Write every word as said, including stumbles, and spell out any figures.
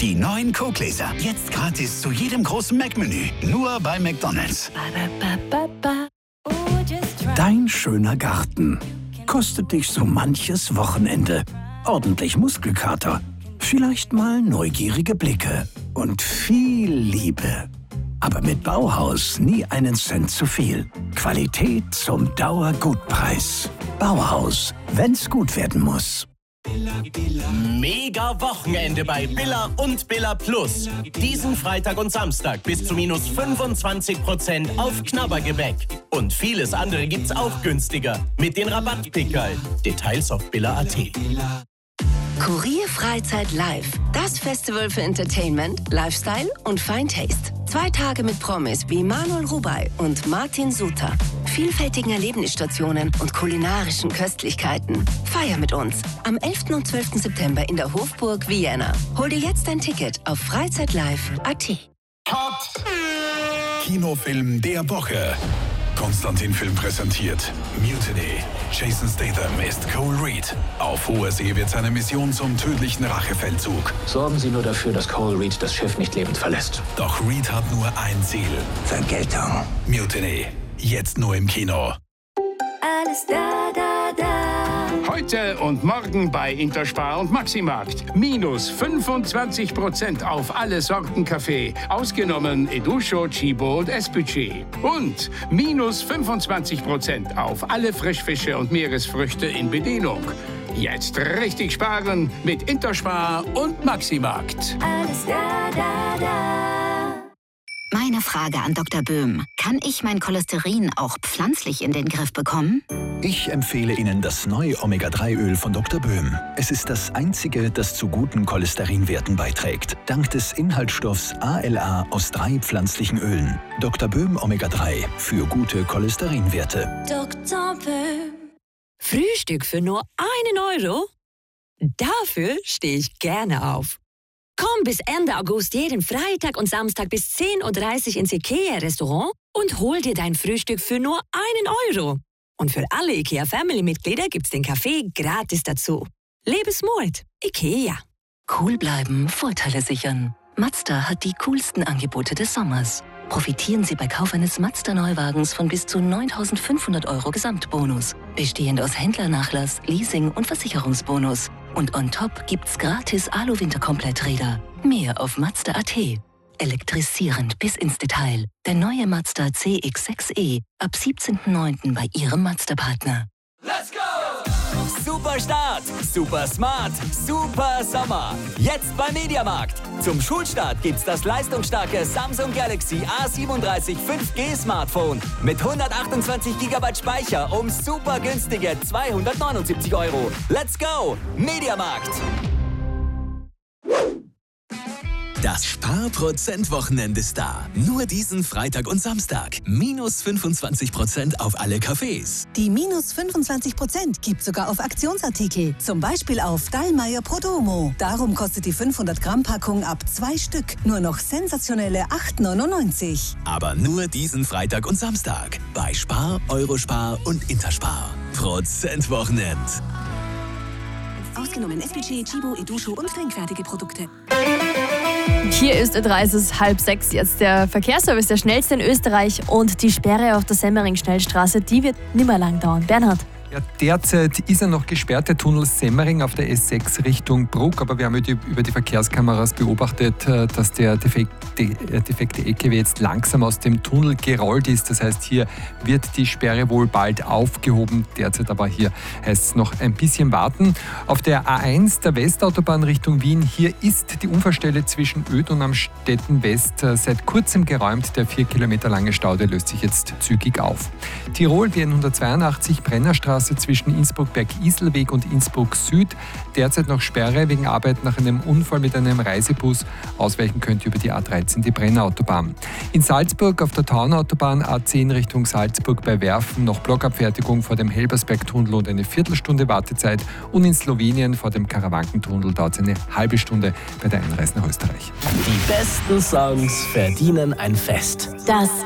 Die neuen Coke-Gläser. Jetzt gratis zu jedem großen Mac-Menü. Nur bei McDonald's. Dein schöner Garten kostet dich so manches Wochenende. Ordentlich Muskelkater. Vielleicht mal neugierige Blicke. Und viel Liebe. Aber mit Bauhaus nie einen Cent zu viel. Qualität zum Dauergutpreis. Bauhaus, wenn's gut werden muss. Mega Wochenende bei Billa und Billa Plus. Diesen Freitag und Samstag bis zu minus fünfundzwanzig Prozent auf Knabbergebäck. Und vieles andere gibt's auch günstiger mit den Rabattpickerl. Details auf billa punkt at. Kurier Freizeit Live. Das Festival für Entertainment, Lifestyle und Fine Taste. Zwei Tage mit Promis wie Manuel Rubey und Martin Suter. Vielfältigen Erlebnisstationen und kulinarischen Köstlichkeiten. Feier mit uns am elften und zwölften September in der Hofburg Vienna. Hol dir jetzt dein Ticket auf freizeitlive punkt at. Top Kinofilm der Woche. Konstantin Film präsentiert Mutiny. Jason Statham ist Cole Reed. Auf hoher See wird seine Mission zum tödlichen Rachefeldzug. Sorgen Sie nur dafür, dass Cole Reed das Schiff nicht lebend verlässt. Doch Reed hat nur ein Ziel. Vergeltung. Mutiny. Jetzt nur im Kino. Alles da, da, da. Heute und morgen bei Interspar und Maximarkt. Minus fünfundzwanzig Prozent auf alle Sorten Kaffee. Ausgenommen Educho, Chibo und Espucci. Und minus fünfundzwanzig Prozent auf alle Frischfische und Meeresfrüchte in Bedienung. Jetzt richtig sparen mit Interspar und Maximarkt. Alles da, da, da. Meine Frage an Doktor Böhm. Kann ich mein Cholesterin auch pflanzlich in den Griff bekommen? Ich empfehle Ihnen das neue Omega drei Öl von Doktor Böhm. Es ist das einzige, das zu guten Cholesterinwerten beiträgt. Dank des Inhaltsstoffs A L A aus drei pflanzlichen Ölen. Doktor Böhm Omega drei für gute Cholesterinwerte. Doktor Böhm. Frühstück für nur einen Euro? Dafür stehe ich gerne auf. Komm bis Ende August jeden Freitag und Samstag bis zehn Uhr dreißig ins IKEA-Restaurant und hol dir dein Frühstück für nur einen Euro. Und für alle IKEA-Family-Mitglieder gibt's den Kaffee gratis dazu. Lebensmut. IKEA. Cool bleiben, Vorteile sichern. Mazda hat die coolsten Angebote des Sommers. Profitieren Sie bei Kauf eines Mazda-Neuwagens von bis zu neuntausendfünfhundert Euro Gesamtbonus. Bestehend aus Händlernachlass, Leasing und Versicherungsbonus. Und on top gibt's gratis Alu-Winterkompletträder. Mehr auf Mazda punkt at. Elektrisierend bis ins Detail. Der neue Mazda C X sechs E ab siebzehnten neunten bei Ihrem Mazda-Partner. Let's go! Super Start, super smart, super Sommer. Jetzt beim Mediamarkt. Zum Schulstart gibt's das leistungsstarke Samsung Galaxy A siebenunddreißig fünf G Smartphone mit hundertachtundzwanzig Gigabyte Speicher um super günstige zweihundertneunundsiebzig Euro. Let's go! Mediamarkt. Das Sparprozent-Wochenende ist da. Nur diesen Freitag und Samstag. Minus fünfundzwanzig Prozent auf alle Cafés. Die minus fünfundzwanzig Prozent gibt sogar auf Aktionsartikel. Zum Beispiel auf Dallmayr Prodomo. Darum kostet die fünfhundert Gramm Packung ab zwei Stück nur noch sensationelle acht neunundneunzig. Aber nur diesen Freitag und Samstag. Bei Spar, Eurospar und Interspar. Prozent-Wochenend. Ausgenommen S P G, Chibo, Educho und trinkfertige Produkte. Hier ist es ist halb sechs jetzt. Der Verkehrsservice, der schnellste in Österreich, und die Sperre auf der Semmering-Schnellstraße, die wird nicht mehr lang dauern. Bernhard. Ja, derzeit ist er noch gesperrt, der Tunnel Semmering auf der S sechs Richtung Bruck, aber wir haben über die Verkehrskameras beobachtet, dass der defekte, defekte E K W jetzt langsam aus dem Tunnel gerollt ist. Das heißt, hier wird die Sperre wohl bald aufgehoben. Derzeit aber hier heißt es noch ein bisschen warten. Auf der A eins der Westautobahn Richtung Wien, hier ist die Unfallstelle zwischen Öd und Amstetten West seit kurzem geräumt. Der vier Kilometer lange Staude löst sich jetzt zügig auf. Tirol B hundertzweiundachtzig Brennerstraße zwischen Innsbruck-Berg-Iselweg und Innsbruck Süd. Derzeit noch Sperre wegen Arbeit nach einem Unfall mit einem Reisebus. Ausweichen könnt ihr über die A dreizehn, die Brennerautobahn. In Salzburg auf der Taunautobahn A zehn Richtung Salzburg bei Werfen noch Blockabfertigung vor dem Helbersberg-Tunnel und eine Viertelstunde Wartezeit. Und in Slowenien vor dem Karawankentunnel dauert es eine halbe Stunde bei der Einreise nach Österreich. Die besten Songs verdienen ein Fest. Das